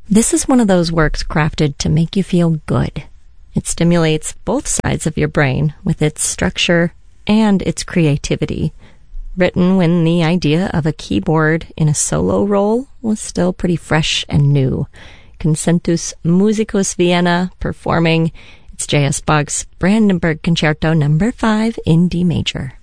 This is one of those works crafted to make you feel good. It stimulates both sides of your brain with its structure and its creativity. Written when the idea of a keyboard in a solo role was still pretty fresh and new. Concentus Musicus Vienna performing. It's J.S. Bach's Brandenburg Concerto No. 5 in D major.